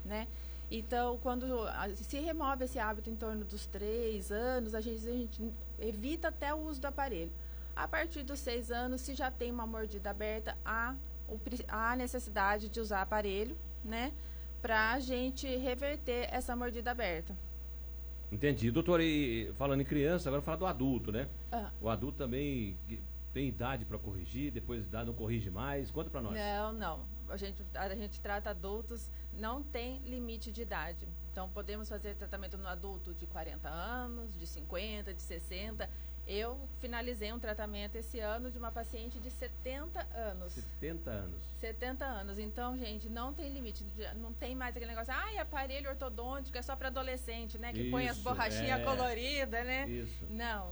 né? Então, quando se remove esse hábito em torno dos 3 anos, a gente evita até o uso do aparelho. A partir dos 6 anos, se já tem uma mordida aberta, há necessidade de usar aparelho, né? Para a gente reverter essa mordida aberta. Entendi. Doutor, e falando em criança, agora falar do adulto, né? O adulto também tem idade para corrigir, depois da idade não corrige mais. Conta para nós. Não. A gente trata adultos, não tem limite de idade. Então, podemos fazer tratamento no adulto de 40 anos, de 50, de 60. Eu finalizei um tratamento esse ano de uma paciente de 70 anos. 70 anos. 70 anos. Então, gente, não tem limite. Não tem mais aquele negócio, aparelho ortodôntico é só para adolescente, né? Que isso, põe as borrachinhas coloridas, né? Isso.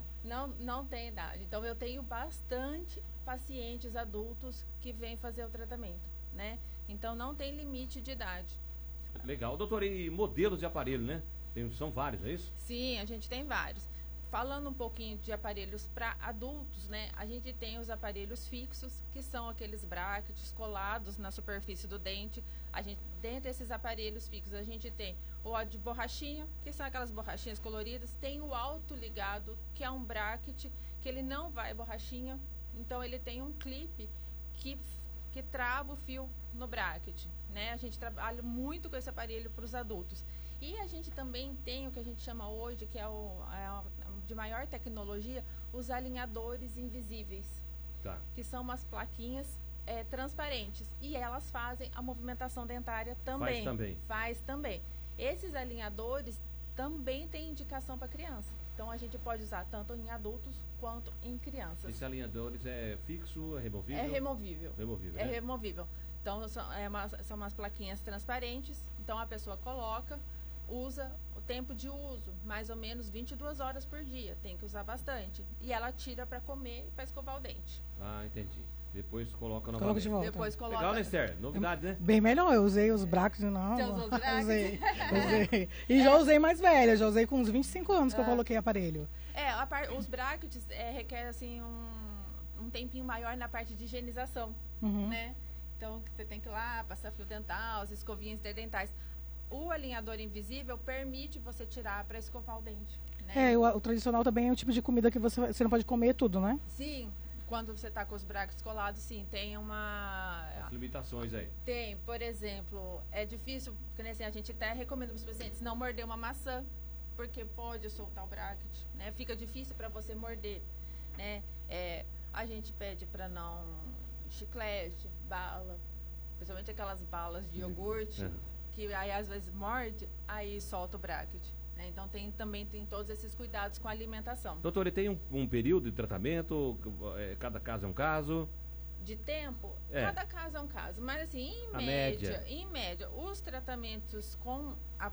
Não tem idade. Então, eu tenho bastante pacientes adultos que vêm fazer o tratamento, né? Então, não tem limite de idade. Legal. Doutor, e modelos de aparelho, né? São vários, é isso? Sim, a gente tem vários. Falando um pouquinho de aparelhos para adultos, né? A gente tem os aparelhos fixos, que são aqueles brackets colados na superfície do dente. Dentro desses aparelhos fixos, a gente tem o de borrachinha, que são aquelas borrachinhas coloridas. Tem o autoligado, que é um bracket, que ele não vai borrachinha. Então, ele tem um clipe que trava o fio no bracket, né? A gente trabalha muito com esse aparelho para os adultos. E a gente também tem o que a gente chama hoje, que é de maior tecnologia, os alinhadores invisíveis, que são umas plaquinhas transparentes, e elas fazem a movimentação dentária também. Faz também. Esses alinhadores também têm indicação para criança. Então, a gente pode usar tanto em adultos quanto em crianças. Esses alinhadores é fixo, é removível? É removível. Removível, é removível. Então, são umas plaquinhas transparentes. Então, a pessoa coloca, usa o tempo de uso, mais ou menos 22 horas por dia. Tem que usar bastante. E ela tira para comer e para escovar o dente. Ah, entendi. Depois coloca novamente. De volta. Depois coloca. Legal, né, Esther? Novidade, né? Bem melhor, eu usei os brackets, não. Você usou os brackets? Usei. E já usei mais velha, já usei com uns 25 anos que eu coloquei aparelho. Os brackets requer assim um tempinho maior na parte de higienização, né? Então, você tem que ir lá, passar fio dental, as escovinhas interdentais. O alinhador invisível permite você tirar para escovar o dente, né? O tradicional também é o tipo de comida que você não pode comer tudo, né? Sim. Quando você está com os brackets colados, sim, tem as limitações aí. Tem, por exemplo, é difícil, porque assim, a gente até recomenda para os pacientes não morder uma maçã, porque pode soltar o bracket, né? Fica difícil para você morder, né? A gente pede para não chiclete, bala, principalmente aquelas balas de iogurte, que aí às vezes morde, aí solta o bracket. Então, também tem todos esses cuidados com a alimentação. Doutor, e tem um período de tratamento? Cada caso é um caso? De tempo? Cada caso é um caso. Mas, assim, em média, os tratamentos com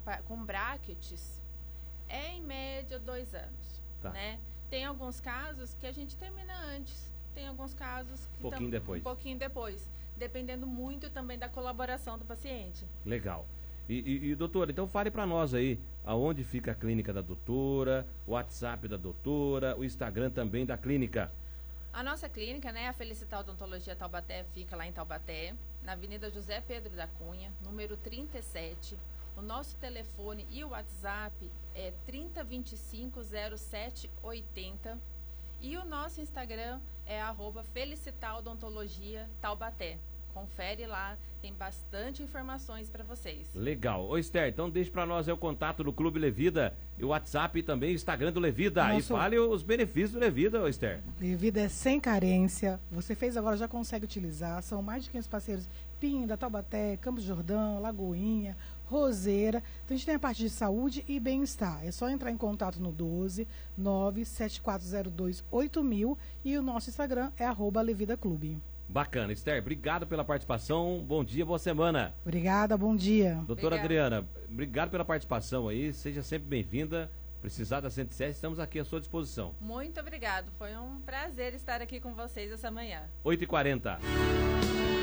brackets em média 2 anos. Né? Tem alguns casos que a gente termina antes. Tem alguns casos que um pouquinho depois. Dependendo muito também da colaboração do paciente. Legal. E doutora, então fale para nós aí, aonde fica a clínica da doutora, o WhatsApp da doutora, o Instagram também da clínica. A nossa clínica, né, a Felicital Odontologia Taubaté, fica lá em Taubaté, na Avenida José Pedro da Cunha, número 37. O nosso telefone e o WhatsApp é 3025-0780. E o nosso Instagram é @Felicital-Odontologia Taubaté. Confere lá, tem bastante informações para vocês. Legal. Ô Esther, então deixe para nós o contato do Clube Levida, e o WhatsApp e também o Instagram do Levida. E fale os benefícios do Levida, ô Esther. Levida é sem carência. Você fez agora, já consegue utilizar. São mais de 500 parceiros. Pinda, Taubaté, Campos do Jordão, Lagoinha, Roseira. Então a gente tem a parte de saúde e bem-estar. É só entrar em contato no 12 97402 8000 e o nosso Instagram é @LevidaClube. Bacana. Esther, obrigado pela participação. Bom dia, boa semana. Obrigada, bom dia. Doutora Adriana, obrigado pela participação aí. Seja sempre bem-vinda. Precisar da 107, estamos aqui à sua disposição. Muito obrigado. Foi um prazer estar aqui com vocês essa manhã. 8h40.